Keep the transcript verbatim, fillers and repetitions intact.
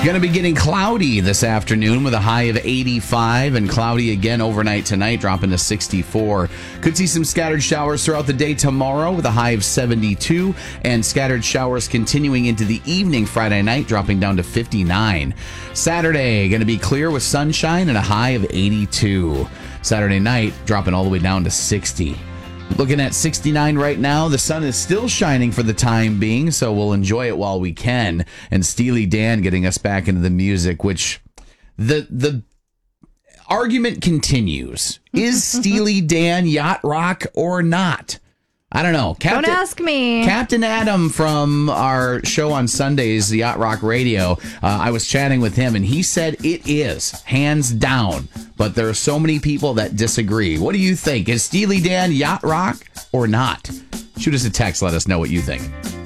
Going to be getting cloudy this afternoon with a high of eighty-five and cloudy again overnight tonight, dropping to sixty-four. Could see some scattered showers throughout the day tomorrow with a high of seventy-two and scattered showers continuing into the evening Friday night, dropping down to fifty-nine. Saturday, going to be clear with sunshine and a high of eighty-two. Saturday night, dropping all the way down to sixty. Looking at sixty-nine right now. The sun is still shining for the time being, so we'll enjoy it while we can. And Steely Dan getting us back into the music, which the the argument continues. Is Steely Dan yacht rock or not? I don't know. Captain, don't ask me. Captain Adam from our show on Sundays, the Yacht Rock Radio, uh, I was chatting with him, and he said it is, hands down. But there are so many people that disagree. What do you think? Is Steely Dan yacht rock or not? Shoot us a text. Let us know what you think.